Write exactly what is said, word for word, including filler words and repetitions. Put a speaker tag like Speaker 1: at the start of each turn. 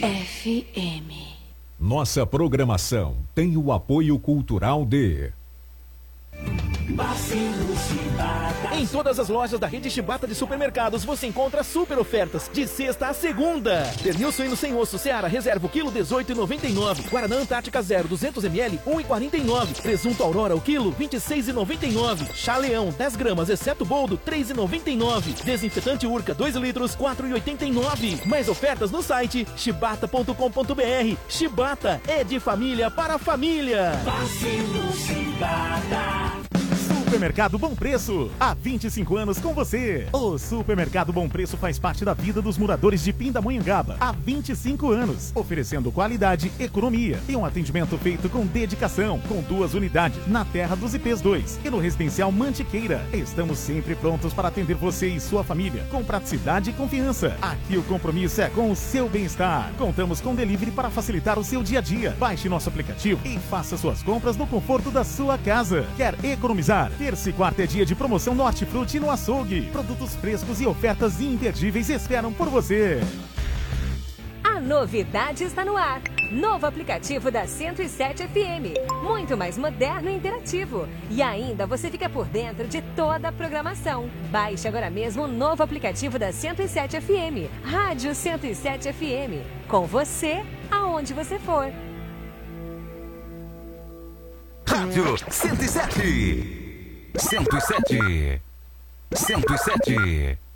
Speaker 1: F M.
Speaker 2: Nossa programação tem o apoio cultural de...
Speaker 3: Em todas as lojas da rede Chibata de supermercados você encontra super ofertas de sexta a segunda. Pernil suíno sem osso Seara Reserva o quilo dezoito reais e noventa e nove. Guaraná Antártica Zero duzentos mililitros um real e quarenta e nove. Presunto Aurora o quilo vinte e seis reais e noventa e nove. Chá Leão dez gramas exceto boldo três reais e noventa e nove. Desinfetante Urca dois litros quatro reais e oitenta e nove. Mais ofertas no site chibata ponto com ponto br. Chibata é de família para família.
Speaker 4: Vacilo Chibata.
Speaker 5: Supermercado Bom Preço, há vinte e cinco anos com você. O Supermercado Bom Preço faz parte da vida dos moradores de Pindamonhangaba há vinte e cinco anos, oferecendo qualidade, economia e um atendimento feito com dedicação, com duas unidades na Terra dos I Ps dois e no Residencial Mantiqueira. Estamos sempre prontos para atender você e sua família, com praticidade e confiança. Aqui o compromisso é com o seu bem-estar. Contamos com delivery para facilitar o seu dia a dia. Baixe nosso aplicativo e faça suas compras no conforto da sua casa. Quer economizar? Terça e quarta é dia de promoção no Hortifruti no Açougue. Produtos frescos e ofertas imperdíveis esperam por você.
Speaker 6: A novidade está no ar. Novo aplicativo da cento e sete F M. Muito mais moderno e interativo. E ainda você fica por dentro de toda a programação. Baixe agora mesmo o novo aplicativo da cento e sete F M. Rádio cento e sete F M. Com você, aonde você for.
Speaker 7: Rádio cento e sete. cento e sete. cento e sete.